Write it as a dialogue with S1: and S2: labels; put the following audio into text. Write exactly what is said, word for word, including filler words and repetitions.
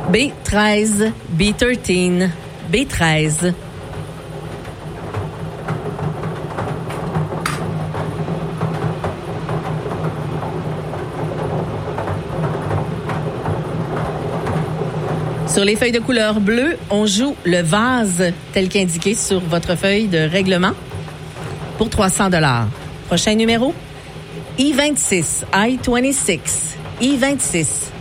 S1: B treize, B treize, B treize. Sur les feuilles de couleur bleue, on joue le vase tel qu'indiqué sur votre feuille de règlement pour trois cents dollars. Prochain numéro, I vingt-six, I vingt-six, I vingt-six.